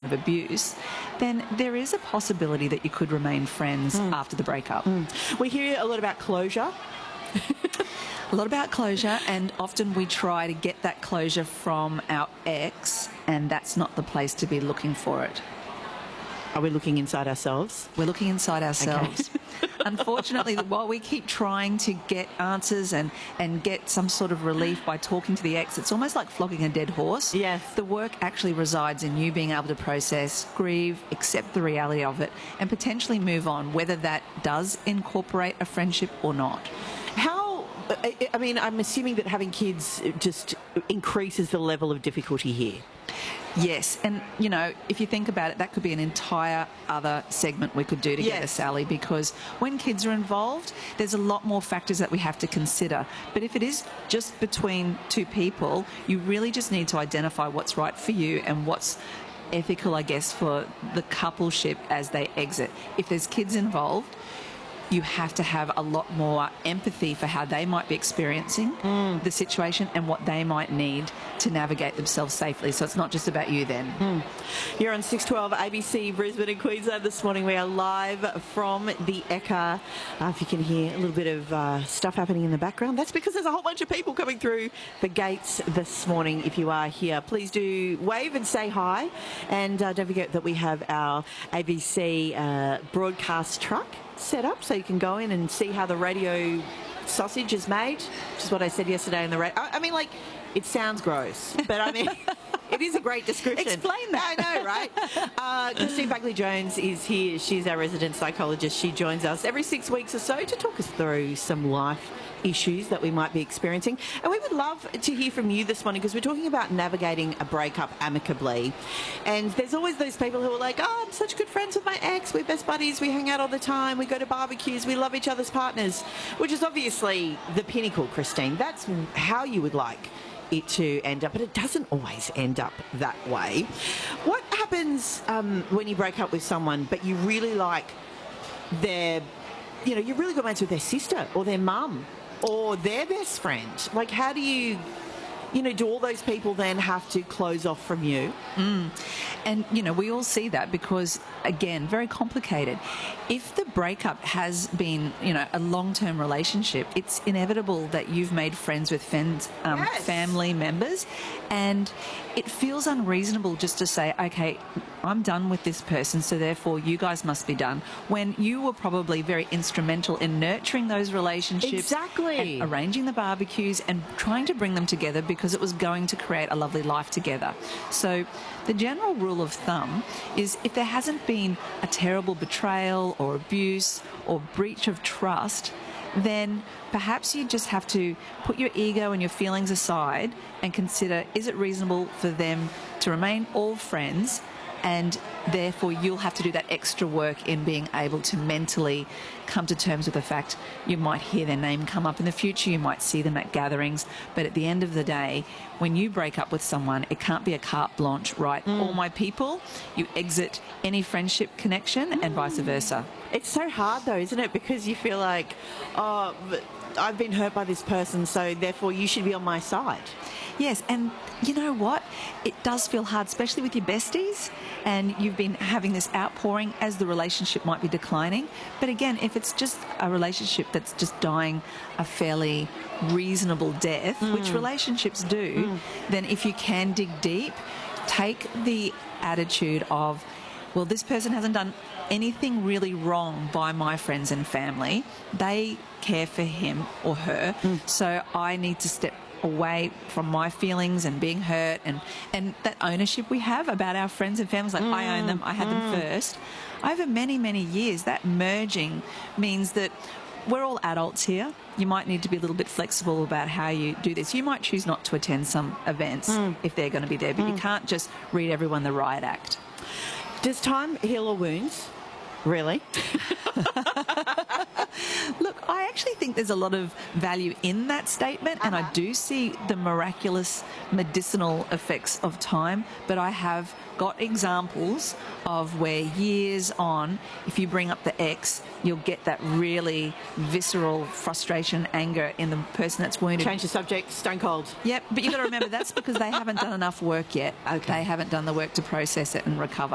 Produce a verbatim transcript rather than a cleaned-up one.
of abuse, then there is a possibility that you could remain friends mm. after the breakup. Mm. We hear a lot about closure. A lot about closure, and often we try to get that closure from our ex, and that's not the place to be looking for it. Are we looking inside ourselves? We're looking inside ourselves. Okay. Unfortunately, while we keep trying to get answers and, and get some sort of relief by talking to the ex, it's almost like flogging a dead horse. Yes. The work actually resides in you being able to process, grieve, accept the reality of it, and potentially move on, whether that does incorporate a friendship or not. How... I mean, I'm assuming that having kids just increases the level of difficulty here. Yes, and, you know, if you think about it, that could be an entire other segment we could do together, yes. Sally, because when kids are involved, there's a lot more factors that we have to consider. But if it is just between two people, you really just need to identify what's right for you and what's ethical, I guess, for the coupleship as they exit. If there's kids involved, you have to have a lot more empathy for how they might be experiencing mm. the situation and what they might need to navigate themselves safely. So it's not just about you then. Mm. You're on six twelve A B C Brisbane and Queensland this morning. We are live from the Ekka. Uh, if you can hear a little bit of uh, stuff happening in the background, that's because there's a whole bunch of people coming through the gates this morning. If you are here, please do wave and say hi. And uh, don't forget that we have our A B C uh, broadcast truck set up so you can go in and see how the radio sausage is made, which is what I said yesterday in the radio. I, I mean, like, it sounds gross, but I mean, it is a great description. Explain that. I know, right? Uh, Christine Buckley-Jones is here. She's our resident psychologist. She joins us every six weeks or so to talk us through some life issues that we might be experiencing. And we would love to hear from you this morning because we're talking about navigating a breakup amicably. And there's always those people who are like, oh, I'm such good friends with my ex. We're best buddies. We hang out all the time. We go to barbecues. We love each other's partners, which is obviously the pinnacle, Christine. That's how you would like it to end up, but it doesn't always end up that way. What happens um, when you break up with someone, but you really like their, you know, you're really good mates with their sister or their mum or their best friend? Like, how do you, you know, do all those people then have to close off from you? Mm. And, you know, we all see that because, again, very complicated. If the breakup has been, you know, a long-term relationship, it's inevitable that you've made friends with friends, um, yes. family members, and it feels unreasonable just to say, okay, I'm done with this person, so therefore you guys must be done, when you were probably very instrumental in nurturing those relationships. Exactly. And arranging the barbecues and trying to bring them together because it was going to create a lovely life together. So the general rule of thumb is if there hasn't been a terrible betrayal or abuse or breach of trust, then perhaps you just have to put your ego and your feelings aside and consider, is it reasonable for them to remain all friends? And therefore you'll have to do that extra work in being able to mentally come to terms with the fact you might hear their name come up in the future, you might see them at gatherings, but at the end of the day, when you break up with someone, it can't be a carte blanche, right? Mm. All my people, you exit any friendship connection mm. and vice versa. It's so hard though, isn't it? Because you feel like, oh, but I've been hurt by this person, so therefore you should be on my side. Yes, and you know what? It does feel hard, especially with your besties, and you've been having this outpouring as the relationship might be declining. But again, if it's just a relationship that's just dying a fairly reasonable death, mm. which relationships do, mm. then if you can dig deep, take the attitude of, well, this person hasn't done anything really wrong by my friends and family. They care for him or her, mm. so I need to step away from my feelings and being hurt and, and that ownership we have about our friends and families, like mm, I own them, I had mm. them first. Over many, many years, that merging means that we're all adults here. You might need to be a little bit flexible about how you do this. You might choose not to attend some events mm. if they're going to be there, but mm. you can't just read everyone the riot act. Does time heal all wounds? Really? Look, I actually think there's a lot of value in that statement, uh-huh. and I do see the miraculous medicinal effects of time, but I have got examples of where years on, if you bring up the ex, you'll get that really visceral frustration, anger in the person that's wounded. Change the subject, stone cold. Yep, but you've got to remember that's because they haven't done enough work yet. Okay. They haven't done the work to process it and recover.